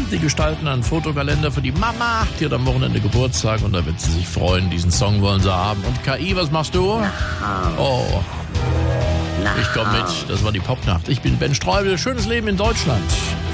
Die gestalten einen Fotokalender für die Mama. Die hat am Wochenende Geburtstag und da wird sie sich freuen. Diesen Song wollen sie haben. Und KI, was machst du? Oh, ich komme mit. Das war die Popnacht. Ich bin Ben Streubel. Schönes Leben in Deutschland.